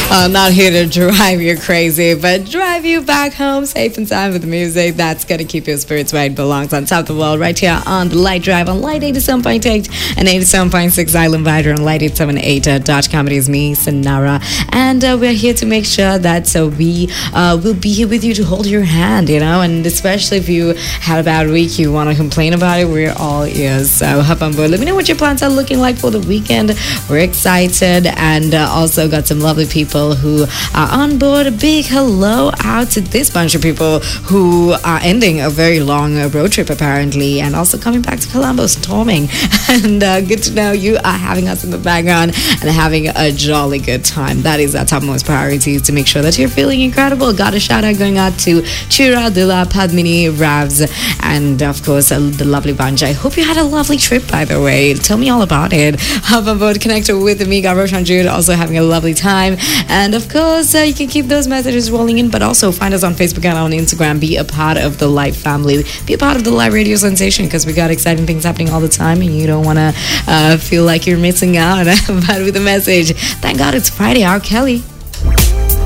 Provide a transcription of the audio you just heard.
Not here to drive you crazy, but drive you back home safe and sound with music that's going to keep your spirits where it belongs on top of the world, right here on the Light Drive on Light 87.8 and 87.6 Island Vider on Light878.com. It is me, Sanara, and we're here to make sure that we will be here with you to hold your hand, and especially if you had a bad week, you want to complain about it, we're all ears. So hop on board. Let me know what your plans are looking like for the weekend. We're excited, and also got some lovely people who are on board. A big hello out to this bunch of people who are ending a very long road trip apparently, and also coming back to Colombo storming. And good to know you are having us in the background and having a jolly good time. That is our topmost priority, is to make sure that you're feeling incredible. Got a shout out going out to Chira, Dila, Padmini, Ravs, and of course the lovely bunch. I hope you had a lovely trip, by the way. Tell me all about it. Hop on board, connect with me, Roshan Jude, also having a lovely time. And of course, you can keep those messages rolling in, but also find us on Facebook and on Instagram. Be a part of the Light family. Be a part of the Light Radio Sensation, because we got exciting things happening all the time, and you don't want to feel like you're missing out. But with a message, thank God it's Friday. R. Kelly.